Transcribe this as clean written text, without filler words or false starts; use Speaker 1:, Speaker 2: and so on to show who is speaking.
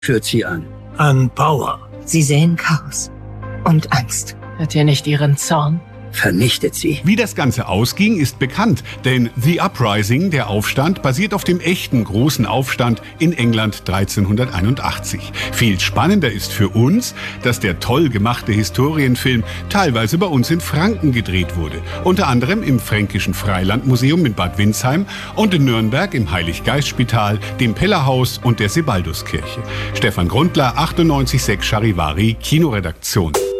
Speaker 1: führt sie an?
Speaker 2: An Power.
Speaker 3: Sie sehen Chaos und Angst.
Speaker 4: Hört ihr nicht ihren Zorn?
Speaker 1: Vernichtet sie.
Speaker 5: Wie das Ganze ausging, ist bekannt, denn The Uprising, der Aufstand, basiert auf dem echten großen Aufstand in England 1381. Viel spannender ist für uns, dass der toll gemachte Historienfilm teilweise bei uns in Franken gedreht wurde. Unter anderem im Fränkischen Freilandmuseum in Bad Windsheim und in Nürnberg im Heiliggeistspital, dem Pellerhaus und der Sebalduskirche. Stefan Grundler, 98.6 Charivari, Kinoredaktion.